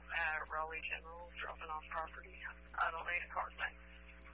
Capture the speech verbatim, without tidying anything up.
at Raleigh General, dropping off property. I don't need a card name.